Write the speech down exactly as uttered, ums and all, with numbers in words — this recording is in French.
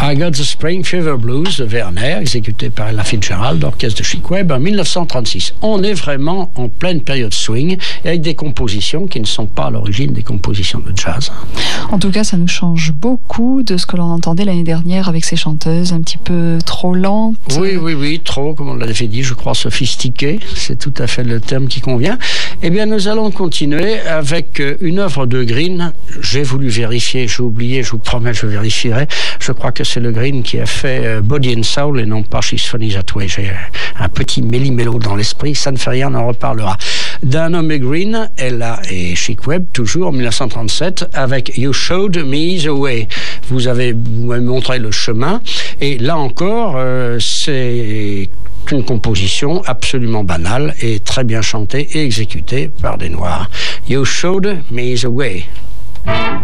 I Got the Spring Fever Blues de Werner, exécuté par Ella Fitzgerald, orchestre de Chic Webb en dix-neuf cent trente-six. On est vraiment en pleine période swing, avec des compositions qui ne sont pas à l'origine des compositions de jazz. En tout cas, ça nous change beaucoup de ce que l'on entendait l'année dernière avec ces chanteuses un petit peu trop lentes. Oui, oui, oui, trop, comme on l'avait dit, je crois sophistiquées. C'est tout à fait le terme qui convient. Eh bien, nous allons continuer avec une œuvre de Green. J'ai voulu vérifier, j'ai oublié, je vous promets, je vérifierai. Je crois que c'est le Green qui a fait Body and Soul et non pas She's Funny That Way. J'ai un petit méli-mélo dans l'esprit, ça ne fait rien, on en reparlera. D'un nommé Green, Ella et Chic Webb, toujours en dix-neuf cent trente-sept, avec You Showed Me the Way. Vous avez vous m'avez montré le chemin, et là encore, euh, c'est une composition absolument banale et très bien chantée et exécutée par des Noirs. You Showed Me the Way.